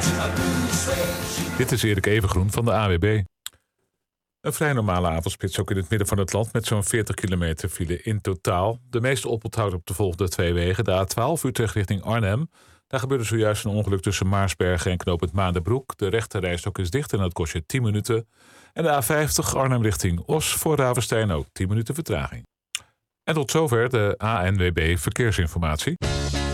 Dit is Erik Evengroen van de AWB. Een vrij normale avondspits ook in het midden van het land met zo'n 40 kilometer file in totaal. De meeste oponthoud op de volgende twee wegen. De A12 Utrecht richting Arnhem. Daar gebeurde zojuist een ongeluk tussen Maarsbergen en knooppunt Maandenbroek. De rechterrijstok is dicht en dat kost je 10 minuten. En de A50 Arnhem richting Os voor Ravenstein ook 10 minuten vertraging. En tot zover de ANWB Verkeersinformatie.